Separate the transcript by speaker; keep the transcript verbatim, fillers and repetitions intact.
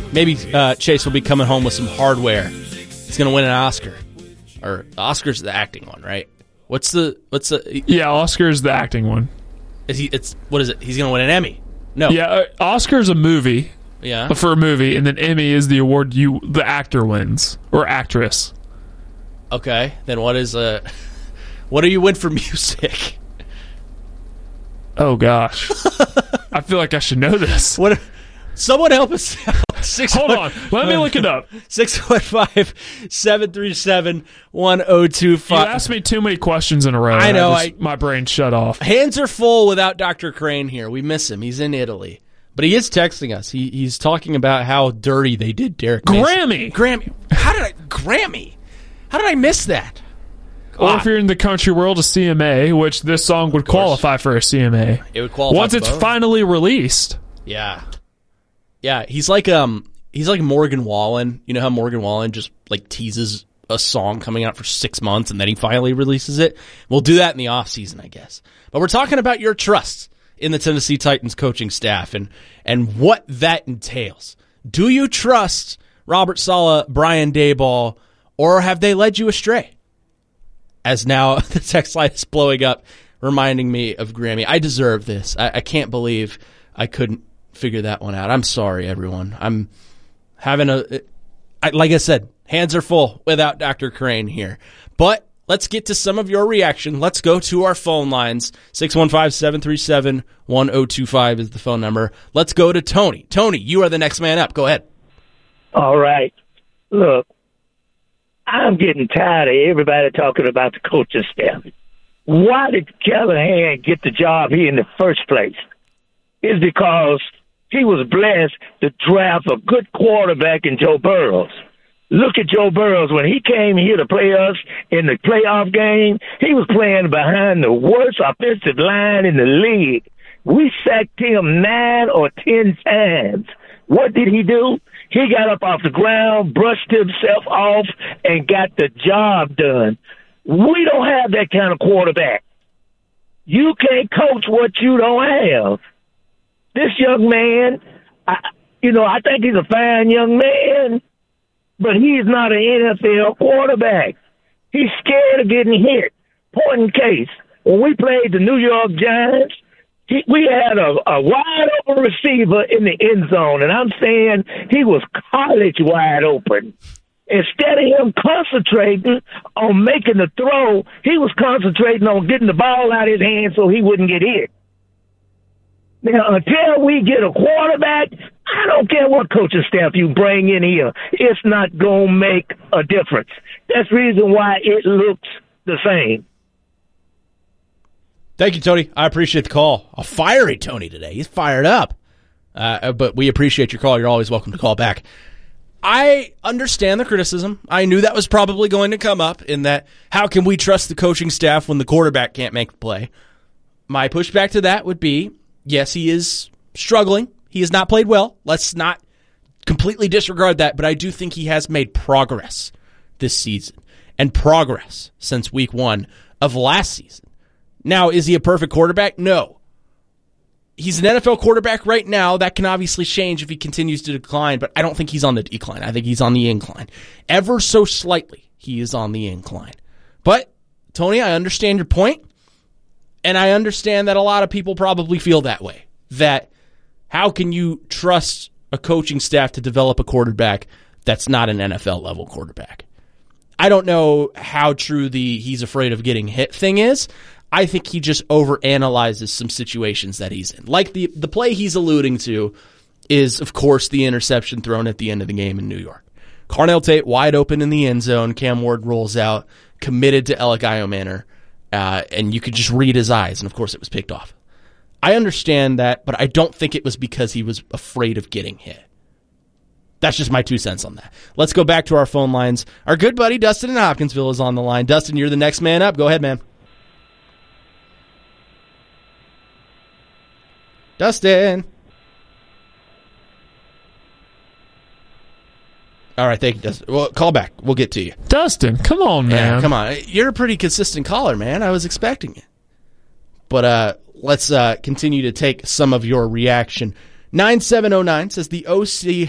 Speaker 1: Maybe uh, Chase will be coming home with some hardware. He's going to win an Oscar. Or Oscar's the acting one, right? What's the what's the
Speaker 2: Yeah, Oscar's the acting one.
Speaker 1: Is he it's what is it? He's going to win an Emmy. No.
Speaker 2: Yeah, uh, Oscar's a movie.
Speaker 1: Yeah.
Speaker 2: For a movie, and then Emmy is the award you the actor wins or actress.
Speaker 1: Okay. Then what is uh what do you win for music?
Speaker 2: Oh gosh. I feel like I should know this.
Speaker 1: What someone help us out. Six
Speaker 2: Hold
Speaker 1: one,
Speaker 2: on. Let me look it up.
Speaker 1: six one five, seven three seven, one oh two five.
Speaker 2: You asked me too many questions in a row.
Speaker 1: I know.
Speaker 2: I just,
Speaker 1: I,
Speaker 2: my brain shut off.
Speaker 1: Hands are full without Doctor Crane here. We miss him. He's in Italy. But he is texting us. He He's talking about how dirty they did Derek Mason.
Speaker 2: Grammy.
Speaker 1: Grammy. How did I... Grammy? How did I miss that?
Speaker 2: Or if you're in the country world, a C M A, which this song would qualify for a C M A.
Speaker 1: It would qualify
Speaker 2: once
Speaker 1: for
Speaker 2: it's
Speaker 1: both.
Speaker 2: finally released.
Speaker 1: Yeah. Yeah, he's like um he's like Morgan Wallen. You know how Morgan Wallen just like teases a song coming out for six months and then he finally releases it? We'll do that in the offseason, I guess. But we're talking about your trust in the Tennessee Titans coaching staff and and what that entails. Do you trust Robert Saleh, Brian Daboll, or have they led you astray? As now the text line is blowing up, reminding me of Grammy. I deserve this. I, I can't believe I couldn't figure that one out. I'm sorry, everyone. I'm having a, I, like I said, hands are full without Doctor Crane here. But let's get to some of your reaction. Let's go to our phone lines. six one five, seven three seven, one oh two five is the phone number. Let's go to Tony. Tony, you are the next man up. Go ahead.
Speaker 3: All right. Look, I'm getting tired of everybody talking about the coaching staff. Why did Callahan get the job here in the first place? It's because he was blessed to draft a good quarterback in Joe Burrows. Look at Joe Burrows. When he came here to play us in the playoff game, he was playing behind the worst offensive line in the league. We sacked him nine or ten times. What did he do? He got up off the ground, brushed himself off, and got the job done. We don't have that kind of quarterback. You can't coach what you don't have. This young man, I, you know, I think he's a fine young man, but he's not an N F L quarterback. He's scared of getting hit. Point in case, when we played the New York Giants, he, we had a, a wide-open receiver in the end zone, and I'm saying he was college wide open. Instead of him concentrating on making the throw, he was concentrating on getting the ball out of his hand so he wouldn't get hit. Now, until we get a quarterback, I don't care what coaching staff you bring in here. It's not going to make a difference. That's the reason why it looks the same.
Speaker 1: Thank you, Tony. I appreciate the call. A fiery Tony today. He's fired up. Uh, but we appreciate your call. You're always welcome to call back. I understand the criticism. I knew that was probably going to come up in that how can we trust the coaching staff when the quarterback can't make the play? My pushback to that would be, yes, he is struggling. He has not played well. Let's not completely disregard that, but I do think he has made progress this season and progress since week one of last season. Now, is he a perfect quarterback? No. He's an N F L quarterback right now. That can obviously change if he continues to decline, but I don't think he's on the decline. I think he's on the incline. Ever so slightly, he is on the incline. But, Tony, I understand your point, and I understand that a lot of people probably feel that way. That how can you trust a coaching staff to develop a quarterback that's not an N F L-level quarterback? I don't know how true the he's afraid of getting hit thing is. I think he just overanalyzes some situations that he's in. Like the, the play he's alluding to is, of course, the interception thrown at the end of the game in New York. Carnell Tate wide open in the end zone. Cam Ward rolls out, committed to Alec Iomanner, uh, and you could just read his eyes, and of course it was picked off. I understand that, but I don't think it was because he was afraid of getting hit. That's just my two cents on that. Let's go back to our phone lines. Our good buddy Dustin in Hopkinsville is on the line. Dustin, you're the next man up. Go ahead, man. Dustin. All right, thank you, Dustin. Well, call back. We'll get to you.
Speaker 2: Dustin, come on, man.
Speaker 1: Yeah, come on. You're a pretty consistent caller, man. I was expecting it. But uh, let's uh, continue to take some of your reaction. nine seven oh nine says the O C